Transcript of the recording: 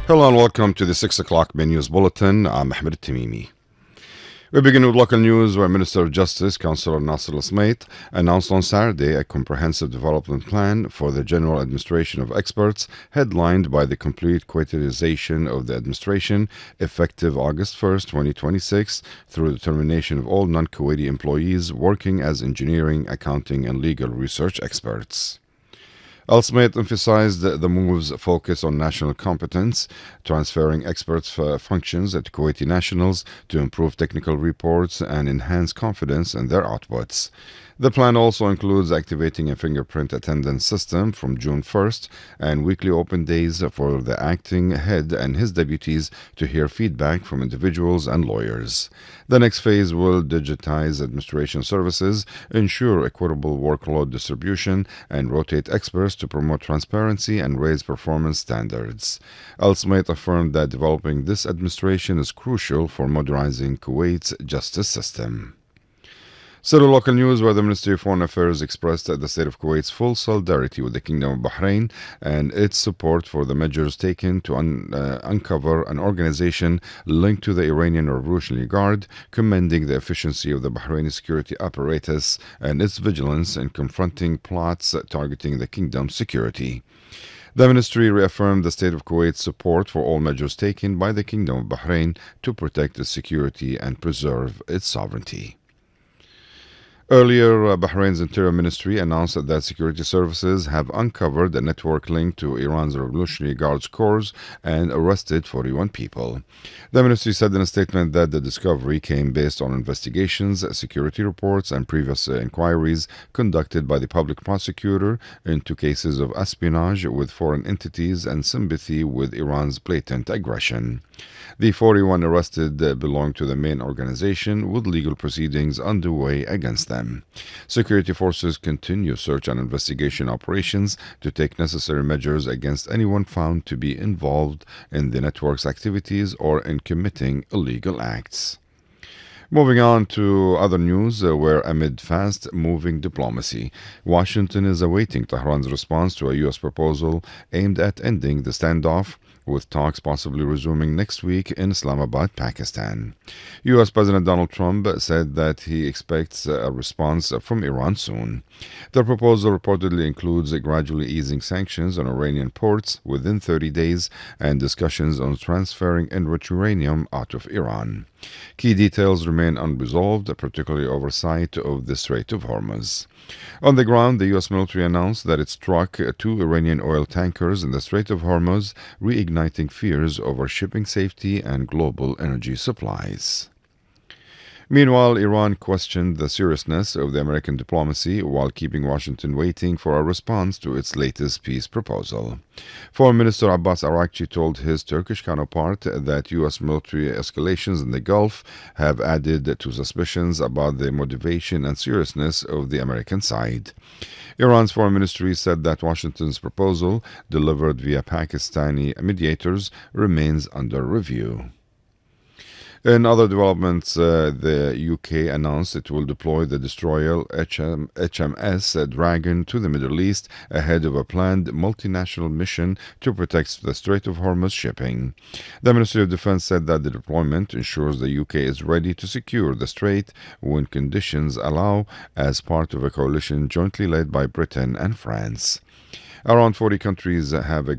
Hello and welcome to the 6 o'clock News Bulletin. I'm Ahmed Tamimi. We begin with local news where Minister of Justice, Councillor Nasser Al-Smait, announced on Saturday a comprehensive development plan for the general administration of experts, headlined by the complete Kuwaitization of the administration, effective August 1st, 2026, through the termination of all non-Kuwaiti employees working as engineering, accounting, and legal research experts. Al-Smait emphasized the move's focus on national competence, transferring experts' functions at Kuwaiti nationals to improve technical reports and enhance confidence in their outputs. The plan also includes activating a fingerprint attendance system from June 1st and weekly open days for the acting head and his deputies to hear feedback from individuals and lawyers. The next phase will digitize administration services, ensure equitable workload distribution, and rotate experts to promote transparency and raise performance standards. Al-Smait affirmed that developing this administration is crucial for modernizing Kuwait's justice system. Still local news where the Ministry of Foreign Affairs expressed the state of Kuwait's full solidarity with the Kingdom of Bahrain and its support for the measures taken to uncover an organization linked to the Iranian Revolutionary Guard, commending the efficiency of the Bahraini security apparatus and its vigilance in confronting plots targeting the kingdom's security. The ministry reaffirmed the state of Kuwait's support for all measures taken by the Kingdom of Bahrain to protect its security and preserve its sovereignty. Earlier, Bahrain's Interior Ministry announced that security services have uncovered a network linked to Iran's Revolutionary Guards Corps and arrested 41 people. The ministry said in a statement that the discovery came based on investigations, security reports, and previous inquiries conducted by the public prosecutor into cases of espionage with foreign entities and sympathy with Iran's blatant aggression. The 41 arrested belong to the main organization, with legal proceedings underway against them. Security forces continue search and investigation operations to take necessary measures against anyone found to be involved in the network's activities or in committing illegal acts. Moving on to other news, where amid fast-moving diplomacy, Washington is awaiting Tehran's response to a U.S. proposal aimed at ending the standoff, with talks possibly resuming next week in Islamabad, Pakistan. U.S. President Donald Trump said that he expects a response from Iran soon. The proposal reportedly includes gradually easing sanctions on Iranian ports within 30 days and discussions on transferring enriched uranium out of Iran. Key details remain unresolved, particularly oversight of the Strait of Hormuz. On the ground, the U.S. military announced that it struck 2 Iranian oil tankers in the Strait of Hormuz, reigniting fears over shipping safety and global energy supplies. Meanwhile, Iran questioned the seriousness of the American diplomacy while keeping Washington waiting for a response to its latest peace proposal. Foreign Minister Abbas Araghchi told his Turkish counterpart that U.S. military escalations in the Gulf have added to suspicions about the motivation and seriousness of the American side. Iran's foreign ministry said that Washington's proposal, delivered via Pakistani mediators, remains under review. In other developments, the UK announced it will deploy the destroyer HMS Dragon to the Middle East ahead of a planned multinational mission to protect the Strait of Hormuz shipping. The Ministry of Defense said that the deployment ensures the UK is ready to secure the strait when conditions allow, as part of a coalition jointly led by Britain and France. Around 40 countries have